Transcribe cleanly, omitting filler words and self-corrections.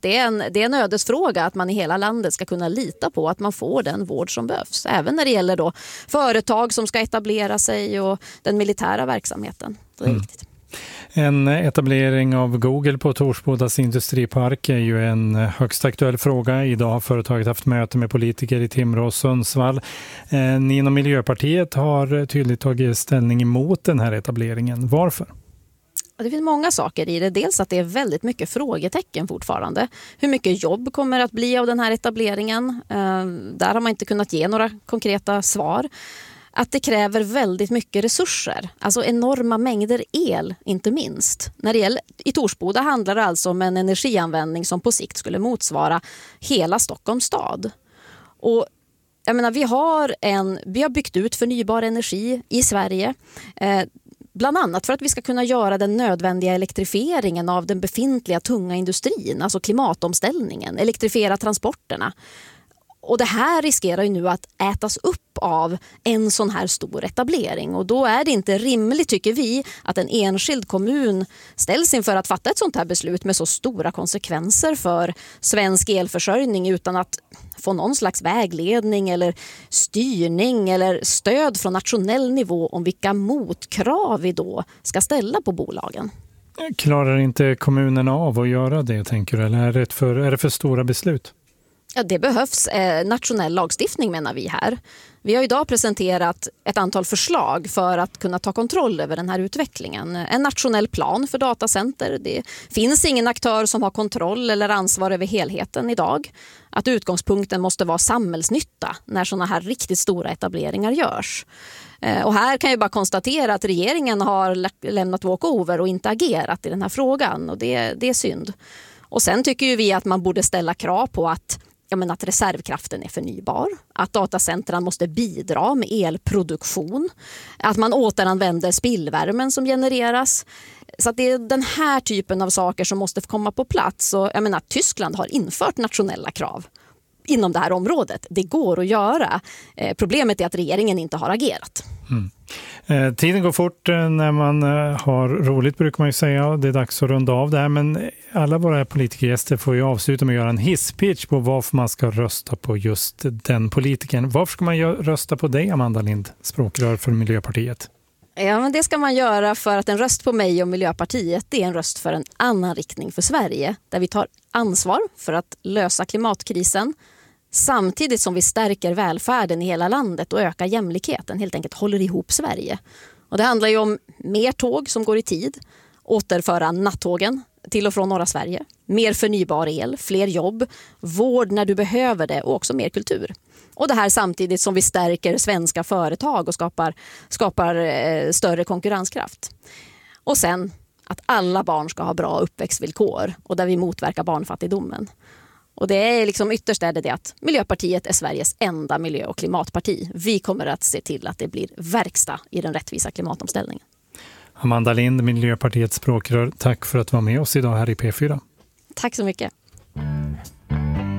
det är en ödesfråga att man i hela landet ska kunna lita på att man får den vård som behövs. Även när det gäller då företag som ska etablera sig och den militära verksamheten. Det är viktigt. En etablering av Google på Torsbodas industripark är ju en högst aktuell fråga. Idag har företaget haft möte med politiker i Timrå och Sundsvall. Ni inom Miljöpartiet har tydligt tagit ställning emot den här etableringen. Varför? Det finns många saker i det. Dels att det är väldigt mycket frågetecken fortfarande. Hur mycket jobb kommer att bli av den här etableringen? Där har man inte kunnat ge några konkreta svar. Att det kräver väldigt mycket resurser, alltså enorma mängder el inte minst. När det gäller, i Torsboda handlar det alltså om en energianvändning som på sikt skulle motsvara hela Stockholms stad. Och jag menar, vi har byggt ut förnybar energi i Sverige. Bland annat för att vi ska kunna göra den nödvändiga elektrifieringen av den befintliga tunga industrin, alltså klimatomställningen, elektrifiera transporterna. Och det här riskerar ju nu att ätas upp av en sån här stor etablering. Och då är det inte rimligt, tycker vi, att en enskild kommun ställs inför att fatta ett sånt här beslut med så stora konsekvenser för svensk elförsörjning utan att få någon slags vägledning eller styrning eller stöd från nationell nivå om vilka motkrav vi då ska ställa på bolagen. Klarar inte kommunerna av att göra det, tänker du? Eller är det för stora beslut? Ja, det behövs nationell lagstiftning, menar vi här. Vi har idag presenterat ett antal förslag för att kunna ta kontroll över den här utvecklingen. En nationell plan för datacenter. Det finns ingen aktör som har kontroll eller ansvar över helheten idag. Att utgångspunkten måste vara samhällsnytta när sådana här riktigt stora etableringar görs. Och här kan jag bara konstatera att regeringen har lämnat walkover och inte agerat i den här frågan. Och det är synd. Och sen tycker ju vi att man borde ställa krav på att reservkraften är förnybar, att datacentren måste bidra med elproduktion, att man återanvänder spillvärmen som genereras. Så att det är den här typen av saker som måste komma på plats. Och Tyskland har infört nationella krav inom det här området. Det går att göra. Problemet är att regeringen inte har agerat. Tiden går fort när man har roligt, brukar man ju säga. Det är dags att runda av det här, men alla våra politikergäster får ju avsluta med att göra en hisspitch på varför man ska rösta på just den politikern. Varför ska man rösta på dig, Amanda Lind, språkrör för Miljöpartiet? Ja, men det ska man göra för att en röst på mig och Miljöpartiet, det är en röst för en annan riktning för Sverige, där vi tar ansvar för att lösa klimatkrisen samtidigt som vi stärker välfärden i hela landet och ökar jämlikheten, helt enkelt håller ihop Sverige. Och det handlar ju om mer tåg som går i tid, återföra nattågen till och från norra Sverige, mer förnybar el, fler jobb, vård när du behöver det och också mer kultur. Och det här samtidigt som vi stärker svenska företag och skapar större konkurrenskraft. Och sen att alla barn ska ha bra uppväxtvillkor och där vi motverkar barnfattigdomen. Och det är ytterst är det att Miljöpartiet är Sveriges enda miljö- och klimatparti. Vi kommer att se till att det blir verkstad i den rättvisa klimatomställningen. Amanda Lind, Miljöpartiets språkrör, tack för att du var med oss idag här i P4. Tack så mycket.